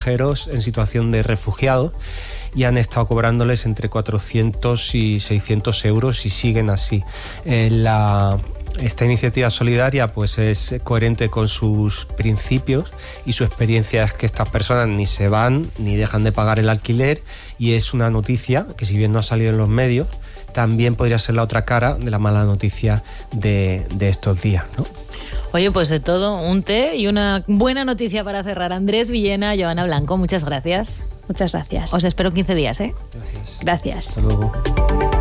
extranjeros en situación de refugiados y han estado cobrándoles entre 400 y 600 euros y siguen así. Esta iniciativa solidaria pues es coherente con sus principios y su experiencia es que estas personas ni se van ni dejan de pagar el alquiler, y es una noticia que, si bien no ha salido en los medios, también podría ser la otra cara de la mala noticia de estos días, ¿no? Oye, pues de todo, un té y una buena noticia para cerrar. Andrés Villena, Joana Blanco, muchas gracias. Muchas gracias. Os espero 15 días, ¿eh? Gracias. Gracias. Hasta luego.